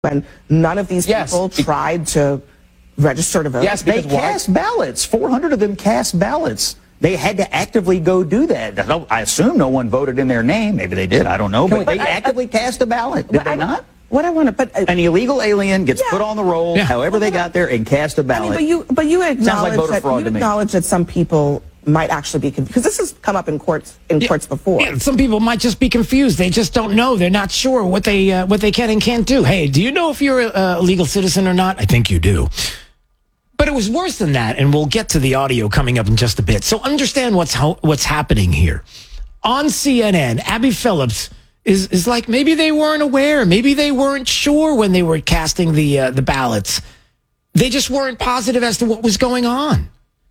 when none of these people tried to register to vote? Yes, they cast ballots. 400 of them cast ballots. They had to actively go do that. I assume no one voted in their name. Maybe they did. I don't know. But they actively cast a ballot. Did they not? What I want to put an illegal alien gets put on the roll, however they got there, and cast a ballot. I mean, but you acknowledge like that some people might actually be confused, because this has come up in courts before. Yeah, some people might just be confused. They just don't know. They're not sure what they can and can't do. Hey, do you know if you're a legal citizen or not? I think you do. But it was worse than that, and we'll get to the audio coming up in just a bit. So understand what's happening here. On CNN, Abby Phillips is like, maybe they weren't aware. Maybe they weren't sure when they were casting the ballots. They just weren't positive as to what was going on.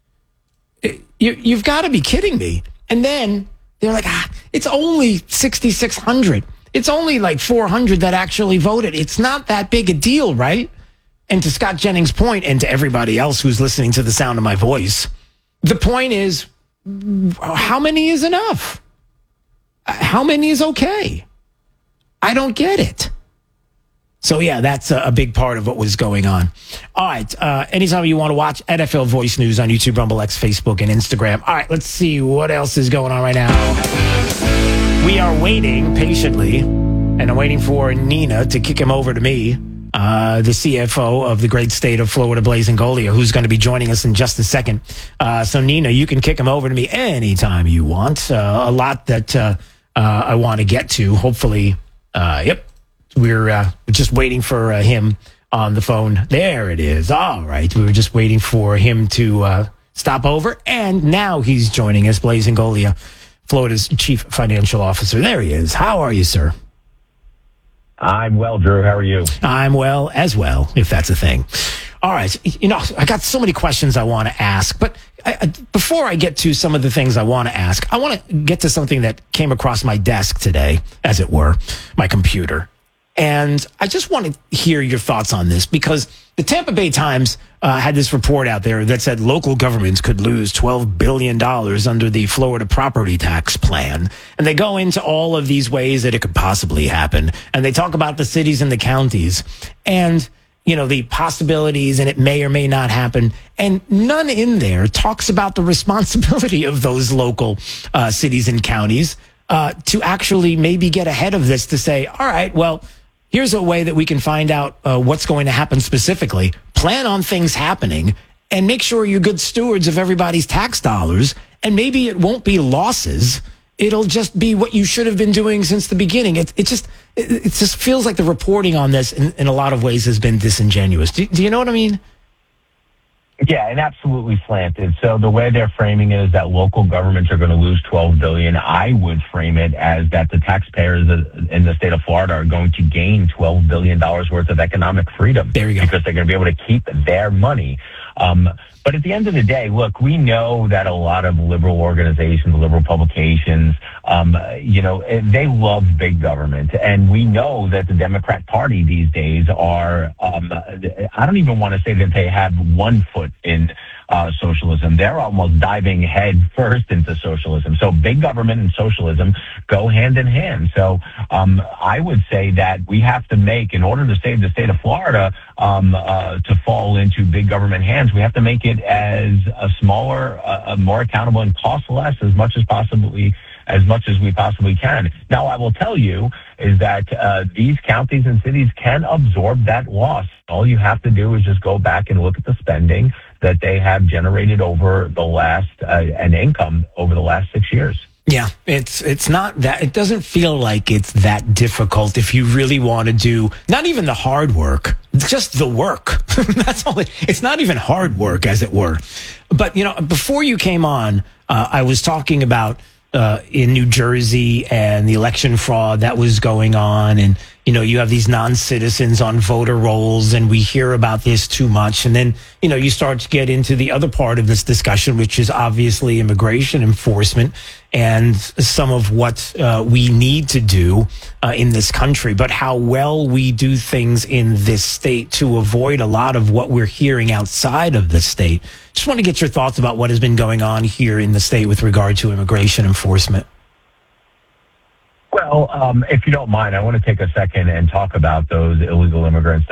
You've got to be kidding me. And then they're like, it's only 6,600. It's only like 400 that actually voted. It's not that big a deal, right? And to Scott Jennings' point, and to everybody else who's listening to the sound of my voice, the point is, how many is enough? How many is okay? I don't get it. So, yeah, that's a big part of what was going on. All right. Anytime you want to watch NFL Voice News on YouTube, Rumble X, Facebook, and Instagram. All right, let's see what else is going on right now. We are waiting patiently, and I'm waiting for Nina to kick him over to me, the CFO of the great state of Florida, Blaise Ingoglia, who's going to be joining us in just a second. So, Nina, you can kick him over to me anytime you want. A lot that I want to get to. Hopefully, we're just waiting for him on the phone. There it is. All right. We were just waiting for him to stop over. And now he's joining us, Blaise Ingoglia, Florida's Chief Financial Officer. There he is. How are you, sir? I'm well, Drew. How are you? I'm well as well, if that's a thing. All right. I got so many questions I want to ask, but before I get to some of the things I want to ask, I want to get to something that came across my desk today, as it were, my computer. And I just want to hear your thoughts on this, because the Tampa Bay Times had this report out there that said local governments could lose $12 billion under the Florida property tax plan. And they go into all of these ways that it could possibly happen. And they talk about the cities and the counties and, the possibilities, and it may or may not happen. And none in there talks about the responsibility of those local cities and counties to actually maybe get ahead of this, to say, all right, well, here's a way that we can find out what's going to happen specifically, plan on things happening, and make sure you're good stewards of everybody's tax dollars. And maybe it won't be losses. It'll just be what you should have been doing since the beginning. It just feels like the reporting on this in a lot of ways has been disingenuous. Do you know what I mean? Yeah, and absolutely slanted. So the way they're framing it is that local governments are going to lose $12 billion. I would frame it as that the taxpayers in the state of Florida are going to gain $12 billion worth of economic freedom. There you go. Because they're going to be able to keep their money. But at the end of the day, look, we know that a lot of liberal organizations, liberal publications, they love big government. And we know that the Democrat Party these days are, I don't even want to say that they have one foot in socialism. They're almost diving head first into socialism. So big government and socialism go hand in hand. So I would say that we have to make, in order to save the state of Florida to fall into big government hands, we have to make it as a smaller, more accountable, and cost less as much as we possibly can. Now, I will tell you is that these counties and cities can absorb that loss. All you have to do is just go back and look at the spending that they have generated over the last and income over the last 6 years. Yeah, it's not that, it doesn't feel like it's that difficult if you really want to do not even the hard work, just the work. That's all. It's not even hard work, as it were. But before you came on, I was talking about in New Jersey and the election fraud that was going on, and you have these non-citizens on voter rolls, and we hear about this too much. And then, you start to get into the other part of this discussion, which is obviously immigration enforcement and some of what we need to do in this country, but how well we do things in this state to avoid a lot of what we're hearing outside of the state. Just want to get your thoughts about what has been going on here in the state with regard to immigration enforcement. Well, Well, if you don't mind, I want to take a second and talk about those illegal immigrants